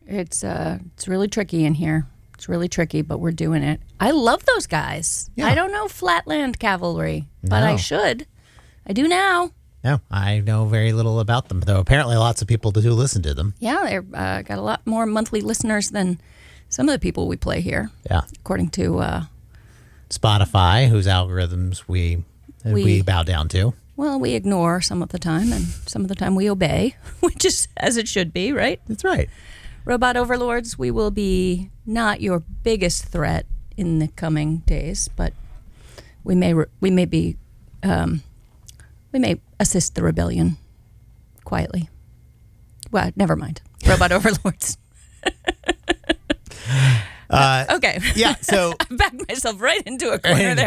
It's really tricky in here. It's really tricky, but we're doing it. I love those guys. Yeah. I don't know Flatland Cavalry, but No. I should. I do now. No, I know very little about them, though apparently lots of people do listen to them. Yeah, they've got a lot more monthly listeners than some of the people we play here, Yeah. according to... Spotify, whose algorithms we bow down to. Well, we ignore some of the time, and some of the time we obey, which is as it should be, right? That's right. Robot overlords, we will be not your biggest threat in the coming days, but we may assist the rebellion quietly. Well, never mind. Robot overlords. Okay. Yeah, so I backed myself right into a corner there.